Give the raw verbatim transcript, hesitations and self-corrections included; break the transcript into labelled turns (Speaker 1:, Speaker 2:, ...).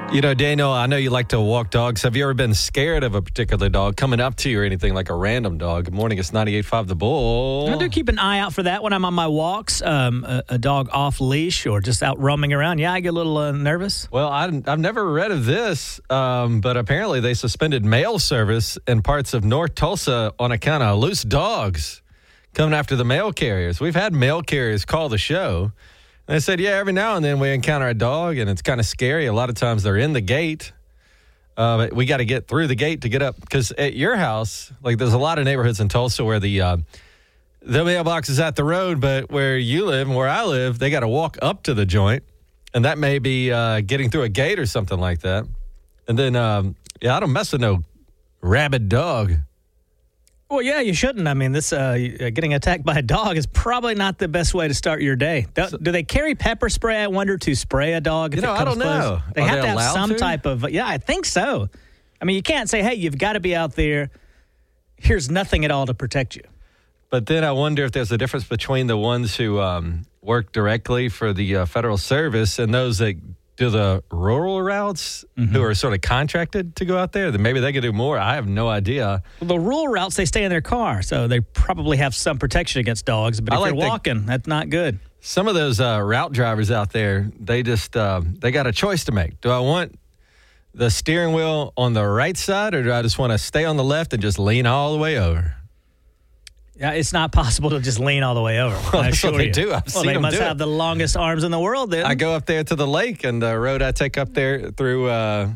Speaker 1: You know, Daniel, I know you like to walk dogs. Have you ever been scared of a particular dog coming up to you or anything, like a random dog? Good morning, it's ninety-eight point five The Bull.
Speaker 2: I do keep an eye out for that when I'm on my walks. Um, a, a dog off leash or just out roaming around. Yeah, I get a little uh, nervous.
Speaker 1: Well, I, I've never read of this, um, but apparently they suspended mail service in parts of North Tulsa on account of loose dogs coming after the mail carriers. We've had mail carriers call the show. And they said, yeah, every now and then we encounter a dog, and it's kind of scary. A lot of times they're in the gate. Uh, but we got to get through the gate to get up. Because at your house, like there's a lot of neighborhoods in Tulsa where the uh, the mailbox is at the road, but where you live and where I live, they got to walk up to the joint. And that may be uh, getting through a gate or something like that. And then, um, yeah, I don't mess with no rabid dog.
Speaker 2: Well, yeah, you shouldn't. I mean, this uh, getting attacked by a dog is probably not the best way to start your day. Do, do they carry pepper spray, I wonder, to spray a dog?
Speaker 1: You
Speaker 2: if
Speaker 1: know,
Speaker 2: it
Speaker 1: I
Speaker 2: comes
Speaker 1: don't
Speaker 2: close?
Speaker 1: know.
Speaker 2: They
Speaker 1: Are
Speaker 2: have
Speaker 1: they
Speaker 2: to have
Speaker 1: allowed
Speaker 2: some
Speaker 1: to?
Speaker 2: type of, yeah, I think so. I mean, you can't say, hey, you've got to be out there. Here's nothing at all to protect you.
Speaker 1: But then I wonder if there's a difference between the ones who um, work directly for the uh, federal service and those that do the rural routes, mm-hmm. who are sort of contracted to go out there. Then maybe they could do more. I have no idea.
Speaker 2: Well, the rural routes, they stay in their car, so they probably have some protection against dogs. But if
Speaker 1: like
Speaker 2: you're
Speaker 1: the,
Speaker 2: walking, that's not good.
Speaker 1: Some of those uh, route drivers out there, they just uh, they got a choice to make. Do I want the steering wheel on the right side, or do I just want to stay on the left and just lean all the way over?
Speaker 2: Yeah, it's not possible to just lean all the way over.
Speaker 1: Well, that's what they
Speaker 2: you.
Speaker 1: do. I've
Speaker 2: well,
Speaker 1: seen
Speaker 2: they
Speaker 1: them
Speaker 2: must
Speaker 1: do
Speaker 2: have
Speaker 1: it.
Speaker 2: the longest arms in the world then.
Speaker 1: I go up there to the lake, and the road I take up there through uh,